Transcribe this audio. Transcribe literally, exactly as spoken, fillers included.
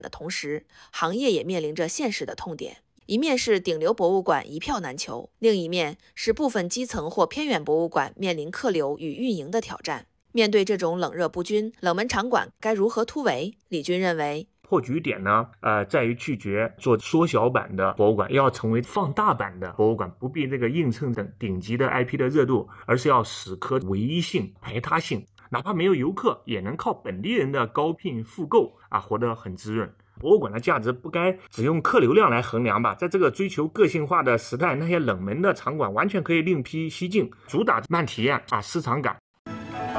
的同时，行业也面临着现实的痛点。一面是顶流博物馆一票难求，另一面是部分基层或偏远博物馆面临客流与运营的挑战。面对这种冷热不均，冷门场馆该如何突围？李军认为， 破局点呢，呃，在于拒绝做缩小版的博物馆，要成为放大版的博物馆，不必那个映衬等顶级的 I P 的热度，而是要死磕唯一性、排他性，哪怕没有游客，也能靠本地人的高聘复购啊，活得很滋润。博物馆的价值不该只用客流量来衡量吧？在这个追求个性化的时代，那些冷门的场馆完全可以另辟蹊径，主打慢体验啊，市场感。